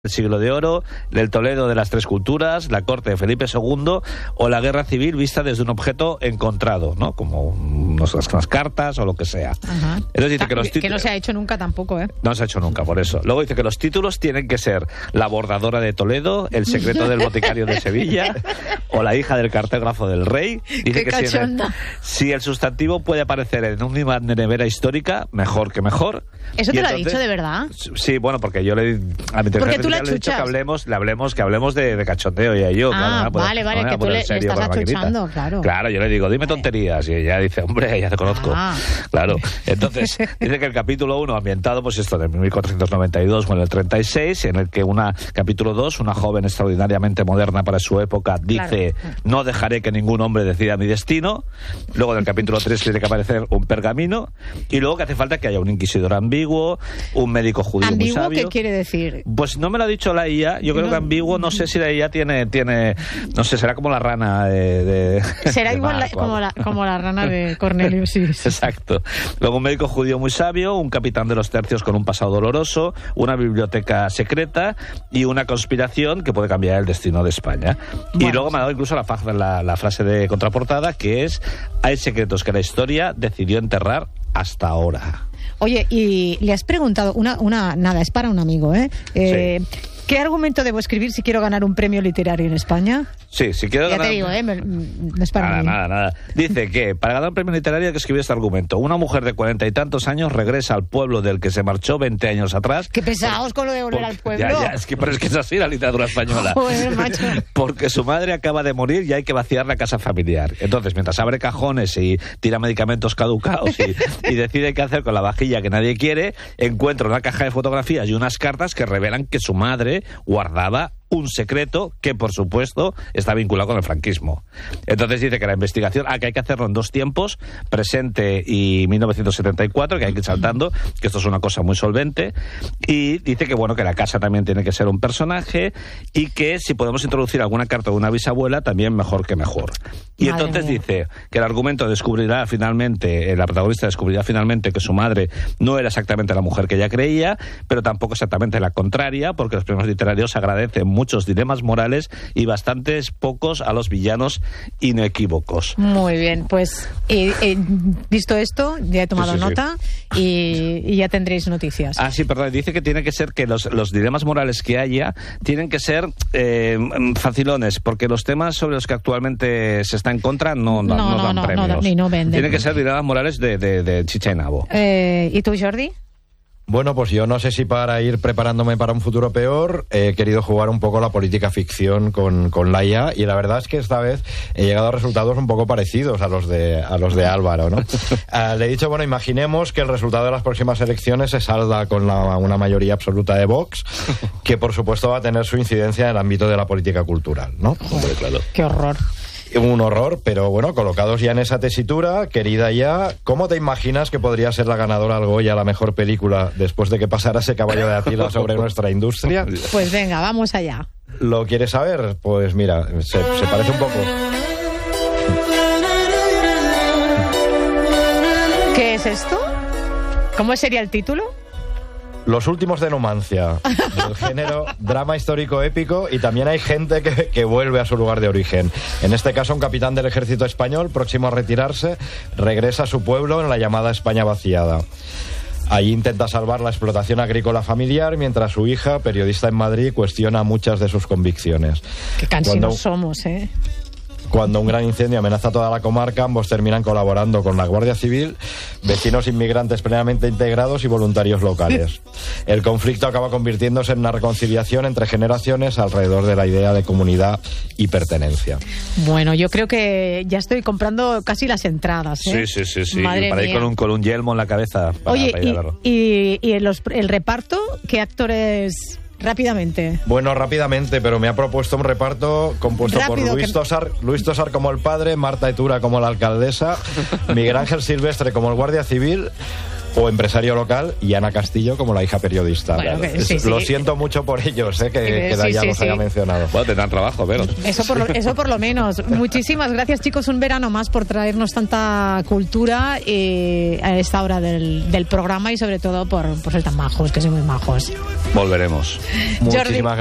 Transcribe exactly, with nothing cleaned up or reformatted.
El siglo de oro, el Toledo de las tres culturas, la corte de Felipe segundo o la guerra civil vista desde un objeto encontrado, ¿no? Como unos, unas cartas o lo que sea. Ajá. Entonces dice que los títulos... Que no se ha hecho nunca tampoco, ¿eh? No se ha hecho nunca, por eso. Luego dice que los títulos tienen que ser La bordadora de Toledo, El secreto del boticario de Sevilla o La hija del cartógrafo del rey. Dice ¡Qué que si, el, si el sustantivo puede aparecer en un imán de nevera histórica, mejor que mejor. ¿Eso Y te lo entonces, ha dicho de verdad? Sí, bueno, porque yo le... A mi Porque tú la le he dicho que chuchas. hablemos, le hablemos, que hablemos de, de cachondeo ella y yo. Ah, claro, vale, vale, que tú le, le estás achuchando, claro. Claro, yo le digo, dime Vale. tonterías, y ella dice, hombre, ya te conozco. Ah. Claro, entonces, dice que el capítulo uno, ambientado, pues esto, de mil cuatrocientos noventa y dos o en el treinta y seis, en el que una, capítulo dos, una joven extraordinariamente moderna para su época, dice, claro, no dejaré que ningún hombre decida mi destino. Luego en el capítulo tres tiene que aparecer un pergamino, y luego que hace falta que haya un inquisidor ambiguo, un médico judío ¿Ambiguo muy sabio. qué quiere decir? Pues no me lo ha dicho la I A, yo creo no, que ambiguo, no sé si la I A tiene, tiene no sé, será como la rana de... de será de igual Mark, la, como, la, como la rana de Cornelius, sí, sí. Exacto. Luego un médico judío muy sabio, un capitán de los tercios con un pasado doloroso, una biblioteca secreta y una conspiración que puede cambiar el destino de España. Bueno, y luego me ha dado incluso la, la, la frase de contraportada, que es: hay secretos que la historia decidió enterrar hasta ahora. Oye, y le has preguntado, una, una nada, es para un amigo, ¿eh? eh sí. ¿Qué argumento debo escribir si quiero ganar un premio literario en España? Sí, si quiero ya ganar... te digo, ¿eh? No es para nada, mí. Nada, nada. Dice que para ganar un premio literario hay que escribir este argumento. Una mujer de cuarenta y tantos años regresa al pueblo del que se marchó veinte años atrás. ¡Qué pesados con lo de volver Por... al pueblo! Ya, ya, es que, pero es que es así la literatura española. Joder, macho. Porque su madre acaba de morir y hay que vaciar la casa familiar. Entonces, mientras abre cajones y tira medicamentos caducados y, y decide qué hacer con la vajilla que nadie quiere, encuentra una caja de fotografías y unas cartas que revelan que su madre guardaba un secreto que, por supuesto, está vinculado con el franquismo. Entonces dice que la investigación, ah, que hay que hacerlo en dos tiempos, presente y mil novecientos setenta y cuatro, que hay que ir saltando, que esto es una cosa muy solvente, y dice que, bueno, que la casa también tiene que ser un personaje, y que si podemos introducir alguna carta de una bisabuela, también mejor que mejor. Y Madre entonces mía. dice que el argumento descubrirá finalmente, la protagonista descubrirá finalmente que su madre no era exactamente la mujer que ella creía, pero tampoco exactamente la contraria, porque los premios literarios agradecen muchos dilemas morales y bastantes pocos a los villanos inequívocos. Muy bien, pues eh, eh, visto esto, ya he tomado sí, sí, nota sí. Y, y ya tendréis noticias. Ah, sí, perdón, dice que tiene que ser que los, los dilemas morales que haya tienen que ser eh, facilones, porque los temas sobre los que actualmente se está en contra no, no, no, no no, dan no, premios. no, ni no venden. Tienen que ser dilemas morales de, de, de chicha y nabo. Eh, ¿Y tú, Jordi? Bueno, pues yo no sé si para ir preparándome para un futuro peor he querido jugar un poco la política ficción con, con la I A, y la verdad es que esta vez he llegado a resultados un poco parecidos a los de, a los de Álvaro, ¿no? Uh, le he dicho, bueno, imaginemos que el resultado de las próximas elecciones se salda con la, una mayoría absoluta de Vox, que por supuesto va a tener su incidencia en el ámbito de la política cultural, ¿no? Hombre, claro. ¡Qué horror! Un horror, pero bueno, colocados ya en esa tesitura, querida ya, ¿cómo te imaginas que podría ser la ganadora al Goya, la mejor película, después de que pasara ese caballo de Atila sobre nuestra industria? Pues venga, vamos allá. ¿Lo quieres saber? Pues mira, se, se parece un poco. ¿Qué es esto? ¿Cómo sería el título? Los últimos de Numancia, del género drama histórico épico, y también hay gente que, que vuelve a su lugar de origen. En este caso, un capitán del ejército español, próximo a retirarse, regresa a su pueblo en la llamada España vaciada. Allí intenta salvar la explotación agrícola familiar, mientras su hija, periodista en Madrid, cuestiona muchas de sus convicciones. Qué cansinos Cuando... somos, ¿eh? Cuando un gran incendio amenaza toda la comarca, ambos terminan colaborando con la Guardia Civil, vecinos inmigrantes plenamente integrados y voluntarios locales. El conflicto acaba convirtiéndose en una reconciliación entre generaciones alrededor de la idea de comunidad y pertenencia. Bueno, yo creo que ya estoy comprando casi las entradas, ¿eh? Sí, sí, sí, sí. Madre para ir mía. con un, con un yelmo en la cabeza. Para, Oye, para ir a verlo. y, y, y en los, el reparto, ¿qué actores...? Rápidamente. Bueno, rápidamente, pero me ha propuesto un reparto compuesto Rápido, por Luis que... Tosar, Luis Tosar como el padre, Marta Etura como la alcaldesa, Miguel Ángel Silvestre como el guardia civil, o empresario local, y Ana Castillo como la hija periodista. Bueno, claro. que, sí, Lo sí. siento mucho por ellos, ¿eh? que, que Sí, Laia sí, los sí. haya mencionado. Bueno, tendrán trabajo, pero... Eso por, lo, eso por lo menos. Muchísimas gracias, chicos, un verano más por traernos tanta cultura eh, a esta hora del, del programa y sobre todo por, por ser tan majos, que son muy majos. Volveremos. Muchísimas